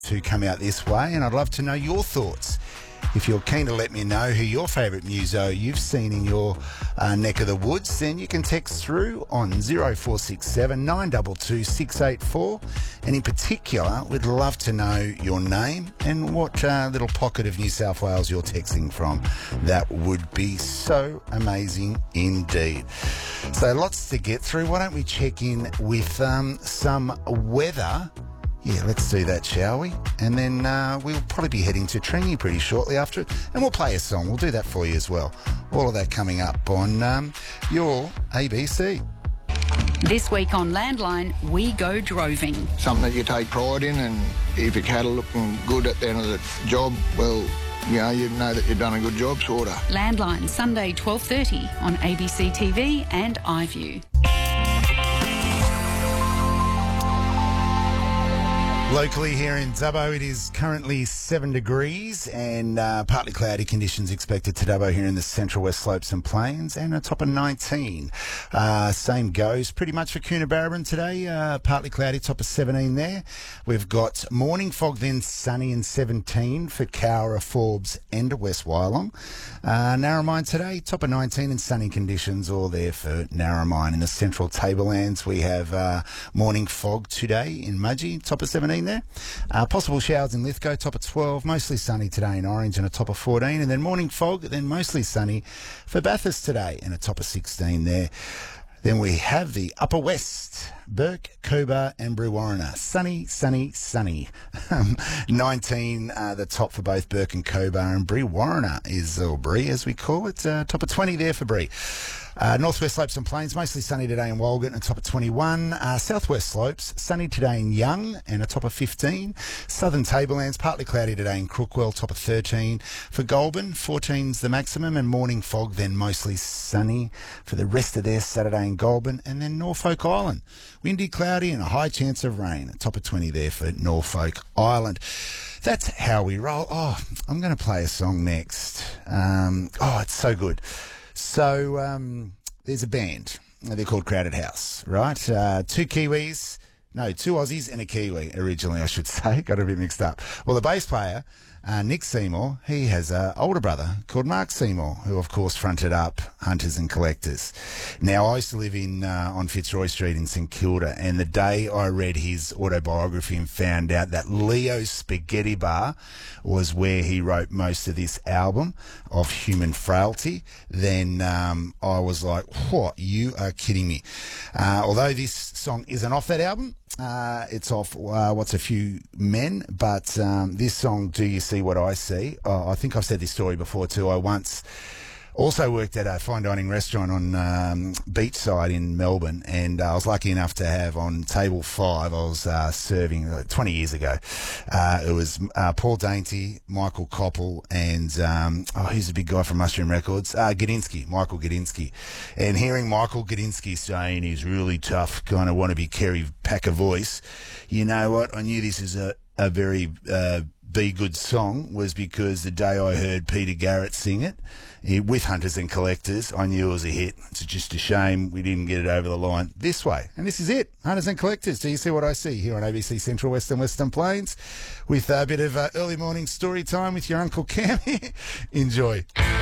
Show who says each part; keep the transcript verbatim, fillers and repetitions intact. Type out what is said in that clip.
Speaker 1: to come out this way, and I'd love to know your thoughts. If you're keen to let me know who your favourite muso you've seen in your uh, neck of the woods, then you can text through on zero four six seven nine two two six eight four. And in particular, we'd love to know your name and what uh, little pocket of New South Wales you're texting from. That would be so amazing indeed. So lots to get through. Why don't we check in with um, some weather? Yeah, let's do that, shall we? And then uh, we'll probably be heading to Tringy pretty shortly after it. And we'll play a song. We'll do that for you as well. All of that coming up on um, your A B C.
Speaker 2: This week on Landline, we go droving.
Speaker 3: Something that you take pride in, and if your cattle looking good at the end of the job, well, you know, you know that you've done a good job, sort of.
Speaker 2: Landline, Sunday, twelve thirty on A B C T V and iView.
Speaker 1: Locally here in Dubbo, it is currently seven degrees and uh, partly cloudy conditions expected to Dubbo here in the central west slopes and plains, and a top of nineteen. Uh, same goes pretty much for Coonabarabran today, uh, partly cloudy, top of seventeen there. We've got morning fog, then sunny and seventeen for Cowra, Forbes and West Wyalong. Uh, Narromine today, top of nineteen and sunny conditions all there for Narromine. In the central tablelands, we have uh, morning fog today in Mudgee, top of seventeen there. Uh, possible showers in Lithgow, top of twelve, mostly sunny today in Orange and a top of fourteen, and then morning fog, then mostly sunny for Bathurst today and a top of sixteen there. Then we have the Upper West, Burke, Cobar and Brewarrina. Sunny, sunny, sunny. Um, nineteen, uh, the top for both Burke and Cobar, and Brewarrina is, or Bree as we call it, uh, top of twenty there for Bree. Uh, northwest slopes and plains, mostly sunny today in Walgett and a top of twenty-one. Uh, southwest slopes, sunny today in Young and a top of fifteen. Southern tablelands, partly cloudy today in Crookwell, top of thirteen. For Goulburn, fourteen's the maximum, and morning fog, then mostly sunny for the rest of their Saturday in Goulburn. And then Norfolk Island, windy, cloudy and a high chance of rain, a top of twenty there for Norfolk Island. That's how we roll. Oh, I'm going to play a song next. Um, oh, it's so good. So um, there's a band. They're called Crowded House, right? Uh, two Kiwis, no, two Aussies and a Kiwi originally, I should say. Got a bit mixed up. Well, the bass player, uh, Nick Seymour, he has an older brother called Mark Seymour, who, of course, fronted up Hunters and Collectors. Now, I used to live in uh, on Fitzroy Street in St Kilda, and the day I read his autobiography and found out that Leo's Spaghetti Bar was where he wrote most of this album of Human Frailty, then um, I was like, what? You are kidding me. Uh, although this song isn't off that album, uh, it's off uh, What's a Few Men, but um, this song, Do You See What I See? Uh, I think I've said this story before too. I once also worked at a fine dining restaurant on um, Beachside in Melbourne, and uh, I was lucky enough to have on table five, I was uh, serving uh, twenty years ago. Uh, it was uh, Paul Dainty, Michael Koppel, and um, oh, who's the big guy from Mushroom Records? Uh, Gadinsky, Michael Gadinsky. And hearing Michael Gadinsky saying he's really tough, kind of wannabe Kerry Packer voice, you know what? I knew this is a, a very uh, Be Good song was because the day I heard Peter Garrett sing it with Hunters and Collectors, I knew it was a hit. It's just a shame we didn't get it over the line this way. And this is it, Hunters and Collectors. Do you see what I see here on A B C Central Western Western Plains with a bit of uh, early morning story time with your Uncle Cam? Enjoy.